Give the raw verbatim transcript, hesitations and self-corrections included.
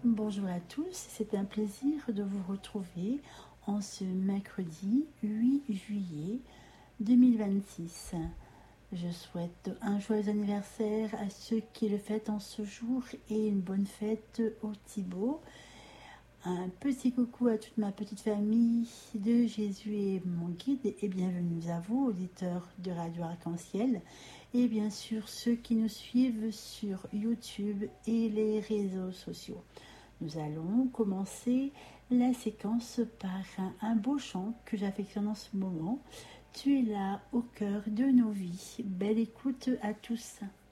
Bonjour à tous, c'est un plaisir de vous retrouver en ce mercredi huit juillet deux mille vingt-six. Je souhaite un joyeux anniversaire à ceux qui le fêtent en ce jour et une bonne fête au Thibaut. Un petit coucou à toute ma petite famille de Jésus et mon guide et bienvenue à vous, auditeurs de Radio Arc-en-Ciel et bien sûr ceux qui nous suivent sur YouTube et les réseaux sociaux. Nous allons commencer la séquence par un, un beau chant que j'affectionne en ce moment. Tu es là au cœur de nos vies. Belle écoute à tous.